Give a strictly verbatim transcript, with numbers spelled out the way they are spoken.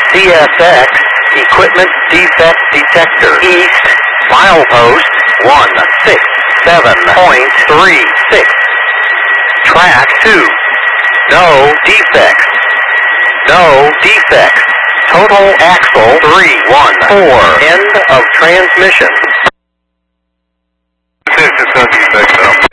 C S X, equipment defect detector. East, milepost one six seven point three six. Track two, no defects. No defects. Total axle three one four. End of transmission. It's just no defects.